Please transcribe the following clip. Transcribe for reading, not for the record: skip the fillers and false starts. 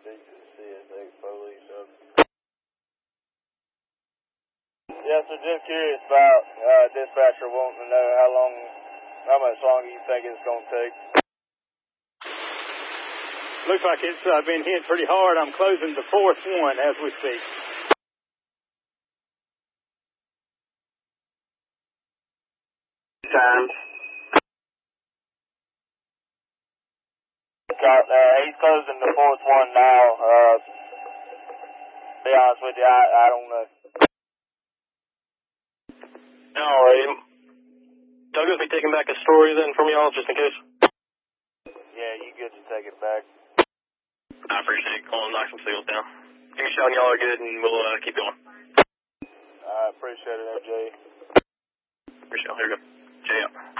speak to the CSX police officer. Yeah, so just curious about dispatcher wanting to know how much longer you think it's going to take. Looks like it's been hit pretty hard. I'm closing the fourth one as we speak. Times. He's closing the fourth one now. To be honest with you, I don't know. Alright. Douglas, be taking back a story then from y'all, just in case? Yeah, you good to take it back. I appreciate it. Calling, knock some seals down. Give me a shout when y'all are good, and we'll keep going. I appreciate it, MJ. Appreciate it. Here we go. Jay up.